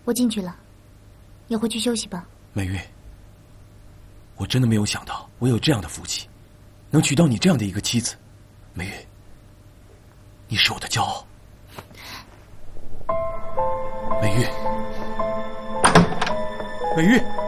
我进去了，你回去休息吧。 美玉，我真的没有想到我有这样的福气，能娶到你这样的一个妻子。美玉，你是我的骄傲。美玉，美玉。